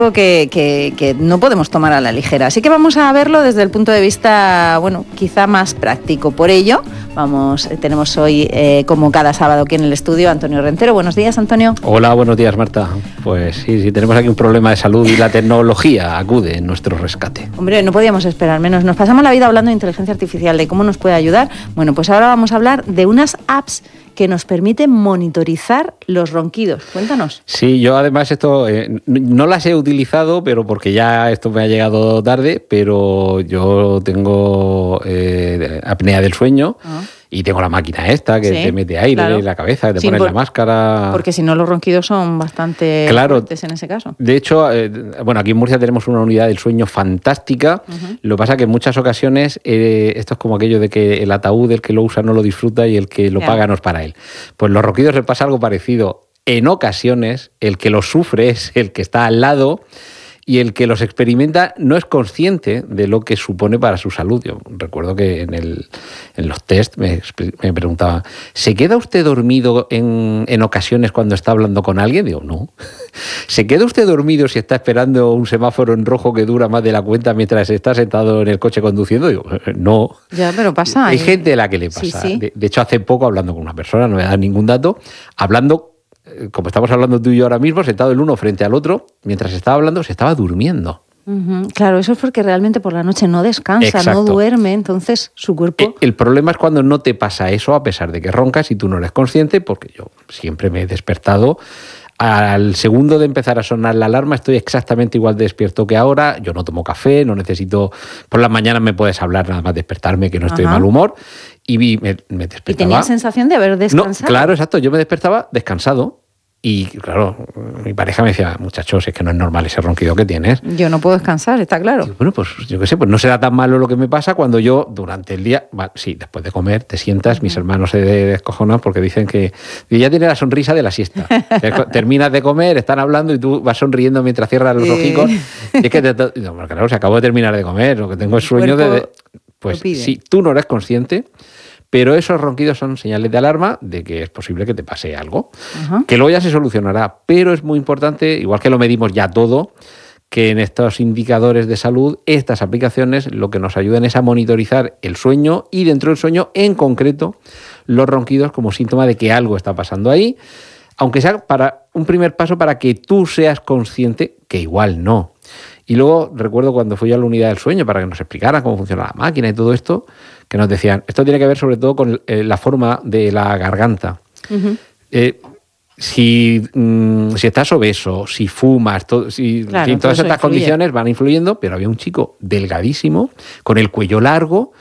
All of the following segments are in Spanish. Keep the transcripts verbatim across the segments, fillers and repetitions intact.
Que, que, que no podemos tomar a la ligera. Así que vamos a verlo desde el punto de vista, bueno, quizá más práctico. Por ello, vamos, tenemos hoy, eh, como cada sábado aquí en el estudio, a Antonio Rentero. Buenos días, Antonio. Hola, buenos días, Marta. Pues sí, sí, tenemos aquí un problema de salud y la tecnología acude en nuestro rescate. Hombre, no podíamos esperar menos. Nos pasamos la vida hablando de inteligencia artificial, de cómo nos puede ayudar. Bueno, pues ahora vamos a hablar de unas apps que nos permiten monitorizar los ronquidos. Cuéntanos. Sí, yo además esto eh, no las he utilizado, pero porque ya esto me ha llegado tarde, pero yo tengo eh, apnea del sueño. Ah. Y tengo la máquina esta que sí, te mete aire claro. en la cabeza, que te sí, pones por, la máscara. Porque si no, los ronquidos son bastante claro, fuertes en ese caso. De hecho, eh, bueno, aquí en Murcia tenemos una unidad del sueño fantástica. Uh-huh. Lo que pasa es que en muchas ocasiones eh, esto es como aquello de que el ataúd, el que lo usa no lo disfruta y el que lo claro. paga no es para él. Pues los ronquidos les pasa algo parecido. En ocasiones, el que los sufre es el que está al lado. Y el que los experimenta no es consciente de lo que supone para su salud. Yo recuerdo que en, el, en los test me, me preguntaban, ¿se queda usted dormido en, en ocasiones cuando está hablando con alguien? Digo, no. ¿Se queda usted dormido si está esperando un semáforo en rojo que dura más de la cuenta mientras está sentado en el coche conduciendo? Digo, no. Ya, pero pasa. Hay gente a la que le pasa. Sí, sí. De, de hecho, hace poco, hablando con una persona, no me da ningún dato, hablando como estamos hablando tú y yo ahora mismo, sentado el uno frente al otro, mientras estaba hablando, se estaba durmiendo. Uh-huh. Claro, eso es porque realmente por la noche no descansa, exacto. no duerme, entonces su cuerpo... El, el problema es cuando no te pasa eso, a pesar de que roncas y tú no eres consciente, porque yo siempre me he despertado. Al segundo de empezar a sonar la alarma estoy exactamente igual de despierto que ahora. Yo no tomo café, no necesito... Por las mañanas me puedes hablar nada más despertarme, que no estoy de mal humor. Y me, me despertaba. ¿Y tenías sensación de haber descansado? No, claro, exacto. Yo me despertaba descansado. Y claro, mi pareja me decía, muchachos, es que no es normal ese ronquido que tienes. Yo no puedo descansar, está claro. Y bueno, pues yo qué sé, pues no será tan malo lo que me pasa cuando yo durante el día, bueno, sí, después de comer, te sientas, uh-huh. mis hermanos se descojonan porque dicen que ya tiene la sonrisa de la siesta. Terminas de comer, están hablando y tú vas sonriendo mientras cierras los ojicos. Y es que, te, no, claro, se acabo de terminar de comer, lo que tengo es sueño de... Pues si tú no eres consciente... Pero esos ronquidos son señales de alarma de que es posible que te pase algo, uh-huh. que luego ya se solucionará. Pero es muy importante, igual que lo medimos ya todo, que en estos indicadores de salud, estas aplicaciones lo que nos ayudan es a monitorizar el sueño y dentro del sueño, en concreto, los ronquidos como síntoma de que algo está pasando ahí, aunque sea para un primer paso para que tú seas consciente que igual no. Y luego recuerdo cuando fui a la unidad del sueño para que nos explicaran cómo funciona la máquina y todo esto, que nos decían, esto tiene que ver sobre todo con eh, la forma de la garganta. Uh-huh. Eh, si, mmm, si estás obeso, si fumas, todo, si, claro, si todas estas influye. Condiciones van influyendo, pero había un chico delgadísimo, con el cuello largo,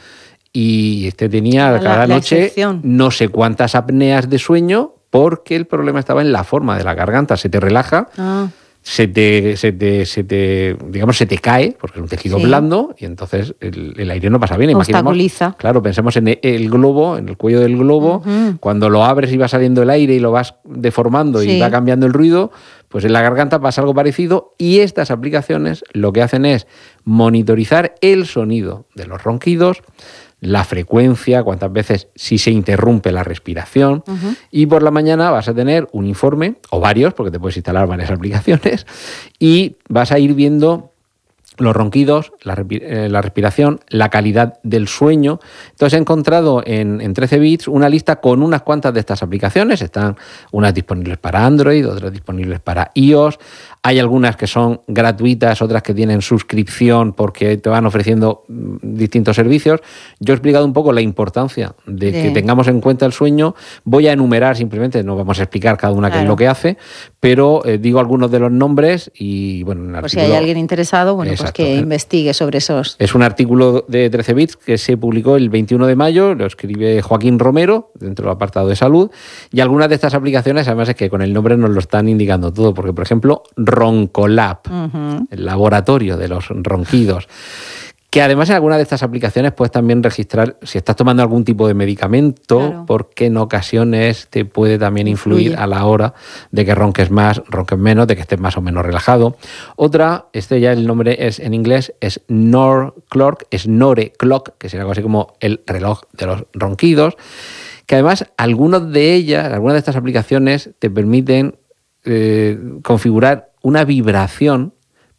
y este tenía la, cada la noche excepción. No sé cuántas apneas de sueño, porque el problema estaba en la forma de la garganta. Se te relaja, ah. se te, se te, se te, digamos, se te cae, porque es un tejido sí. blando, y entonces el, el aire no pasa bien. Obstaculiza. Claro, pensemos en el globo, en el cuello del globo, uh-huh. cuando lo abres y va saliendo el aire y lo vas deformando sí. y va cambiando el ruido, pues en la garganta pasa algo parecido, y estas aplicaciones lo que hacen es monitorizar el sonido de los ronquidos, la frecuencia, cuántas veces si se interrumpe la respiración, uh-huh. y por la mañana vas a tener un informe, o varios, porque te puedes instalar varias aplicaciones, y vas a ir viendo los ronquidos, la, eh, la respiración, la calidad del sueño. Entonces he encontrado en, en trece bits una lista con unas cuantas de estas aplicaciones. Están unas disponibles para Android, otras disponibles para iOS. Hay algunas que son gratuitas, otras que tienen suscripción porque te van ofreciendo distintos servicios. Yo he explicado un poco la importancia de Bien. que tengamos en cuenta el sueño. Voy a enumerar simplemente, no vamos a explicar cada una claro. qué es lo que hace, pero eh, digo algunos de los nombres y bueno... En el Por si hay alguien interesado, bueno, Exacto. pues que investigue sobre esos. Es un artículo de trece bits que se publicó el veintiuno de mayo, lo escribe Joaquín Romero, dentro del apartado de salud, y algunas de estas aplicaciones, además es que con el nombre nos lo están indicando todo, porque por ejemplo, Roncolab, uh-huh. el laboratorio de los ronquidos, que además en alguna de estas aplicaciones puedes también registrar si estás tomando algún tipo de medicamento, claro. porque en ocasiones te puede también influir Influye. a la hora de que ronques más, ronques menos, de que estés más o menos relajado. Otra, este ya el nombre es en inglés, es Snore Clock, Snore Clock, que sería algo así como el reloj de los ronquidos, que además algunas de ellas, algunas de estas aplicaciones te permiten eh, configurar una vibración